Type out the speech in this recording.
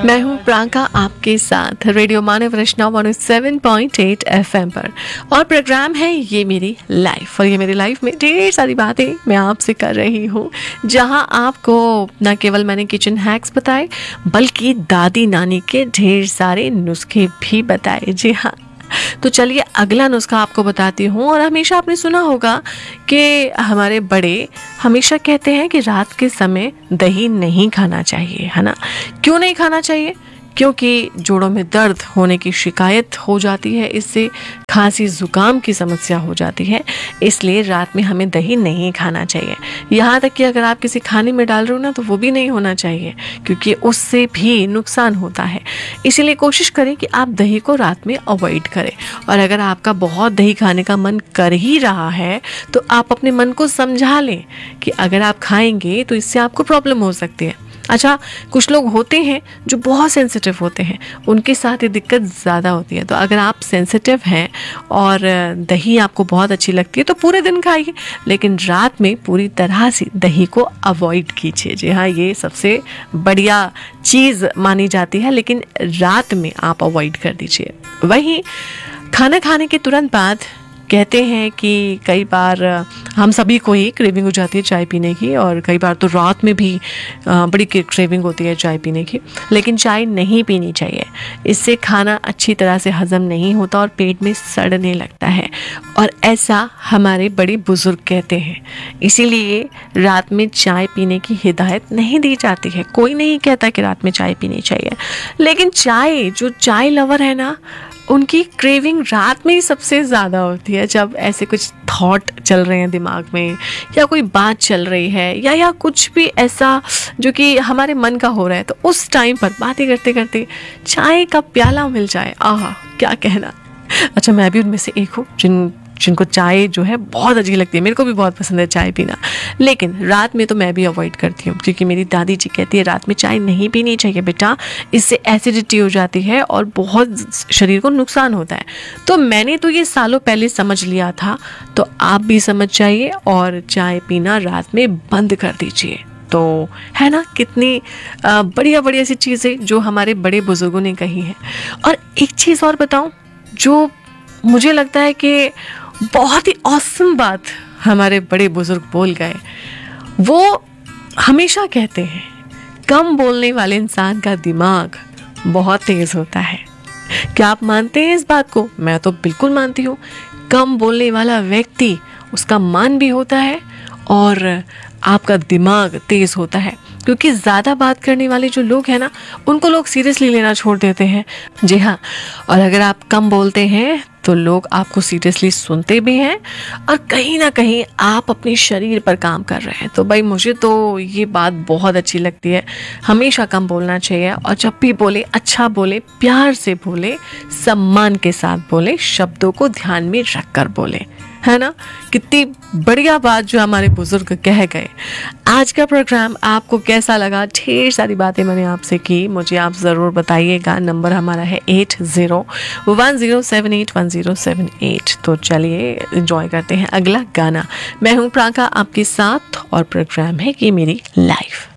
मैं हूँ प्रांका आपके साथ रेडियो मानव रचना 107.8 एफएम पर और प्रोग्राम है ये मेरी लाइफ। और ये मेरी लाइफ में ढेर सारी बातें मैं आपसे कर रही हूँ, जहाँ आपको न केवल मैंने किचन हैक्स बताए बल्कि दादी नानी के ढेर सारे नुस्खे भी बताए। जी हाँ, तो चलिए अगला नुस्खा आपको बताती हूँ। और हमेशा आपने सुना होगा कि हमारे बड़े हमेशा कहते हैं कि रात के समय दही नहीं खाना चाहिए, है ना। क्यों नहीं खाना चाहिए? क्योंकि जोड़ों में दर्द होने की शिकायत हो जाती है, इससे खांसी जुकाम की समस्या हो जाती है, इसलिए रात में हमें दही नहीं खाना चाहिए। यहाँ तक कि अगर आप किसी खाने में डाल रहे हो ना, तो वो भी नहीं होना चाहिए, क्योंकि उससे भी नुकसान होता है। इसीलिए कोशिश करें कि आप दही को रात में अवॉइड करें। और अगर आपका बहुत दही खाने का मन कर ही रहा है, तो आप अपने मन को समझा लें कि अगर आप खाएंगे तो इससे आपको प्रॉब्लम हो सकती है। अच्छा, कुछ लोग होते हैं जो बहुत सेंसिटिव होते हैं, उनके साथ ये दिक्कत ज़्यादा होती है। तो अगर आप सेंसिटिव हैं और दही आपको बहुत अच्छी लगती है तो पूरे दिन खाइए, लेकिन रात में पूरी तरह से दही को अवॉइड कीजिए। जी हाँ, ये सबसे बढ़िया चीज़ मानी जाती है, लेकिन रात में आप अवॉइड कर दीजिए। वहीं खाना खाने के तुरंत बाद कहते हैं कि कई बार हम सभी को ही क्रेविंग हो जाती है चाय पीने की, और कई बार तो रात में भी बड़ी क्रेविंग होती है चाय पीने की, लेकिन चाय नहीं पीनी चाहिए। इससे खाना अच्छी तरह से हजम नहीं होता और पेट में सड़ने लगता है, और ऐसा हमारे बड़े बुजुर्ग कहते हैं। इसीलिए रात में चाय पीने की हिदायत नहीं दी जाती है। कोई नहीं कहता कि रात में चाय पीनी चाहिए, लेकिन जो चाय लवर है ना, उनकी क्रेविंग रात में ही सबसे ज़्यादा होती है, जब ऐसे कुछ थॉट चल रहे हैं दिमाग में, या कोई बात चल रही है, या कुछ भी ऐसा जो कि हमारे मन का हो रहा है, तो उस टाइम पर बातें करते करते चाय का प्याला मिल जाए, आहा क्या कहना। अच्छा, मैं भी उनमें से एक हूँ जिनको चाय जो है बहुत अच्छी लगती है। मेरे को भी बहुत पसंद है चाय पीना, लेकिन रात में तो मैं भी अवॉइड करती हूँ, क्योंकि मेरी दादी जी कहती है रात में चाय नहीं पीनी चाहिए बेटा, इससे एसिडिटी हो जाती है और बहुत शरीर को नुकसान होता है। तो मैंने तो ये सालों पहले समझ लिया था, तो आप भी समझ जाइए और चाय पीना रात में बंद कर दीजिए। तो है ना, कितनी बढ़िया बढ़िया सी चीज़ें जो हमारे बड़े बुजुर्गों ने कही हैं। और एक चीज़ और बताऊँ, जो मुझे लगता है कि बहुत ही ऑसम बात हमारे बड़े बुजुर्ग बोल गए। वो हमेशा कहते हैं कम बोलने वाले इंसान का दिमाग बहुत तेज होता है। क्या आप मानते हैं इस बात को? मैं तो बिल्कुल मानती हूँ। कम बोलने वाला व्यक्ति, उसका मान भी होता है और आपका दिमाग तेज होता है, क्योंकि ज़्यादा बात करने वाले जो लोग हैं ना, उनको लोग सीरियसली लेना छोड़ देते हैं। जी हाँ, और अगर आप कम बोलते हैं तो लोग आपको सीरियसली सुनते भी हैं, और कहीं ना कहीं आप अपने शरीर पर काम कर रहे हैं। तो भाई मुझे तो ये बात बहुत अच्छी लगती है। हमेशा कम बोलना चाहिए, और जब भी बोले अच्छा बोले, प्यार से बोले, सम्मान के साथ बोले, शब्दों को ध्यान में रख कर बोले, है ना। कितनी बढ़िया बात जो हमारे बुजुर्ग कह गए। आज का प्रोग्राम आपको कैसा लगा? ढेर सारी बातें मैंने आपसे की, मुझे आप ज़रूर बताइएगा। नंबर हमारा है 8010781078। तो चलिए एंजॉय करते हैं अगला गाना। मैं हूँ प्रांका आपके साथ और प्रोग्राम है कि मेरी लाइफ।